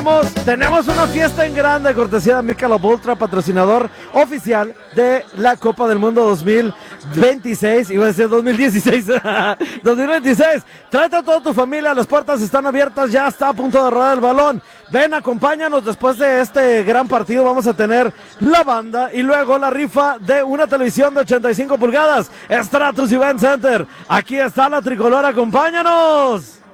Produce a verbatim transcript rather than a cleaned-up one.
tenemos, tenemos una fiesta en grande, cortesía de Michelob Ultra, patrocinador oficial de la Copa del Mundo dos mil veintiséis, iba a decir dos mil dieciséis, dos mil veintiséis. Trata a toda tu familia, las puertas están abiertas, ya está a punto de rodar el balón. Ven, acompáñanos, después de este gran partido vamos a tener la banda y luego la rifa de una televisión de ochenta y cinco pulgadas, Stratus Event Center. Aquí está la tricolor, acompáñanos.